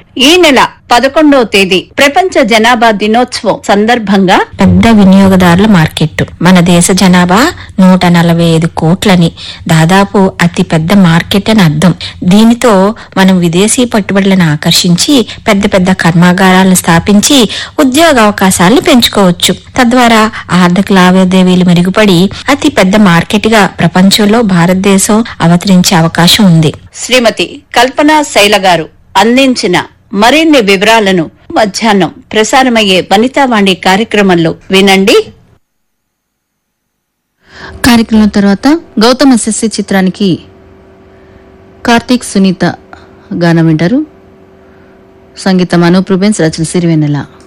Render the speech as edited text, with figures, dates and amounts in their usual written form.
ఈ నెల 11వ తేదీ ప్రపంచ జనాభా దినోత్సవం సందర్భంగా పెద్ద వినియోగదారుల మార్కెట్. మన దేశ జనాభా 145 కోట్లని, దాదాపు అతి పెద్ద మార్కెట్ అని అర్థం. దీనితో మనం విదేశీ పెట్టుబడులను ఆకర్షించి పెద్ద పెద్ద కర్మాగారాలను స్థాపించి ఉద్యోగ అవకాశాలను పెంచుకోవచ్చు. తద్వారా ఆర్థిక లావాదేవీలు మెరుగుపడి అతి పెద్ద మార్కెట్ గా ప్రపంచంలో భారతదేశం అవతరించే అవకాశం ఉంది. శ్రీమతి కల్పనా శైల గారు అందించిన మరిన్ని వివరాలను మధ్యాహ్నం ప్రసారమయ్యే వనితావాణి కార్యక్రమంలో వినండి. కార్యక్రమం తర్వాత గౌతమ్ ఎస్ఎస్సి చిత్రానికి కార్తీక్ సునీత గానం వింటారు. సంగీతం అనూప్ రూబెన్స్, రచన సిరివెన్నెల.